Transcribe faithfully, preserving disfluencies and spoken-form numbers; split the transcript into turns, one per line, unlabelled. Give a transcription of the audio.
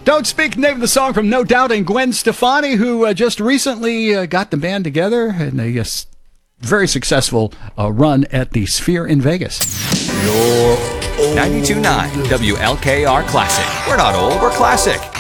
Don't Speak, name of the song from No Doubt and Gwen Stefani, who uh, just recently uh, got the band together in a uh, very successful uh, run at the Sphere in Vegas.
ninety-two point nine W L K R Classic. We're not old, we're classic.